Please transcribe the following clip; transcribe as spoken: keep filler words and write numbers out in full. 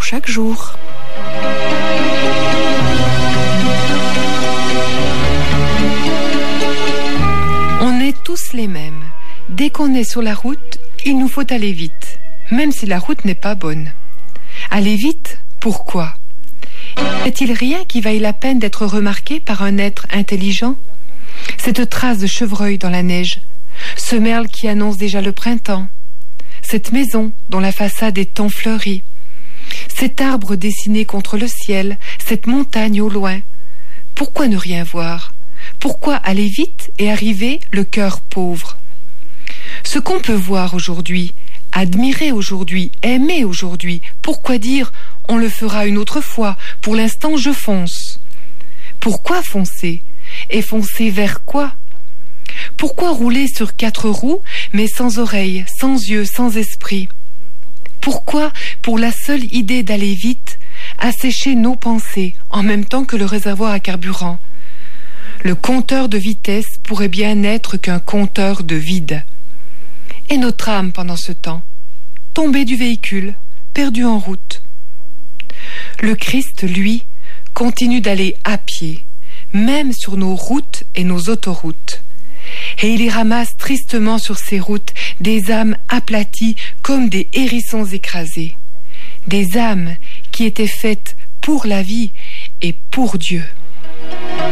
pour chaque jour. On est tous les mêmes. Dès qu'on est sur la route, il nous faut aller vite, même si la route n'est pas bonne. Aller vite, pourquoi ? Est-il rien qui vaille la peine d'être remarqué par un être intelligent ? Cette trace de chevreuil dans la neige, ce merle qui annonce déjà le printemps, cette maison dont la façade est tant fleurie, cet arbre dessiné contre le ciel, cette montagne au loin. Pourquoi ne rien voir ? Pourquoi aller vite et arriver le cœur pauvre ? Ce qu'on peut voir aujourd'hui, admirer aujourd'hui, aimer aujourd'hui, pourquoi dire « on le fera une autre fois, pour l'instant je fonce ». Pourquoi foncer ? Et foncer vers quoi ? Pourquoi rouler sur quatre roues, mais sans oreilles, sans yeux, sans esprit ? Pourquoi, pour la seule idée d'aller vite, assécher nos pensées en même temps que le réservoir à carburant ? Le compteur de vitesse pourrait bien n'être qu'un compteur de vide. Et notre âme pendant ce temps, tombée du véhicule, perdue en route. Le Christ, lui, continue d'aller à pied, même sur nos routes et nos autoroutes. Et il y ramasse tristement sur ces routes des âmes aplaties comme des hérissons écrasés. Des âmes qui étaient faites pour la vie et pour Dieu.